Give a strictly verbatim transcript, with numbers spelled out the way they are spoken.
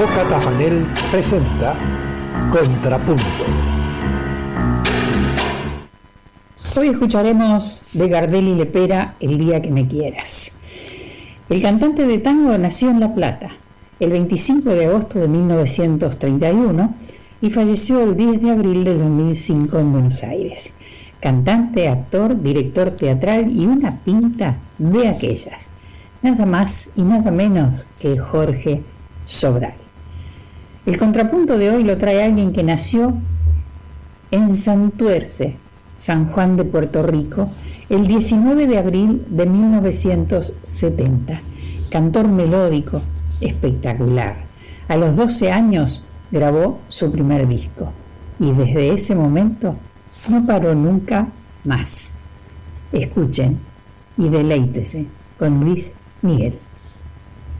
Coca Tafanel presenta Contrapunto. Hoy escucharemos de Gardel y Lepera El día que me quieras. El cantante de tango nació en La Plata el veinticinco de agosto de mil novecientos treinta y uno y falleció el diez de abril de dos mil cinco en Buenos Aires. Cantante, actor, director teatral y una pinta de aquellas. Nada más y nada menos que Jorge Sobral. El contrapunto de hoy lo trae alguien que nació en Santurce, San Juan de Puerto Rico, el diecinueve de abril de mil novecientos setenta. Cantor melódico, espectacular. A los doce años grabó su primer disco y desde ese momento no paró nunca más. Escuchen y deleítese con Luis Miguel.